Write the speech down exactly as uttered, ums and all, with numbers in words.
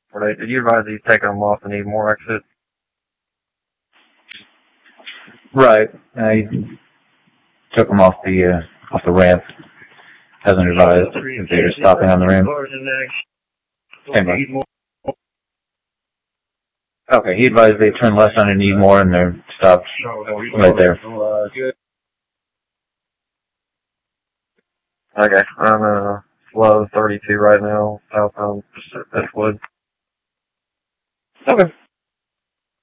Or they, did you advise that he's taking them off and need more exit? Right. Uh, he took them off the uh, off the ramp. Hasn't advised if they're stopping on the ramp. Anyway. Okay, he advised they turn left on and need more, and they're stopped right there. Okay, I'm uh slow thirty-two right now, southbound Westwood. Okay.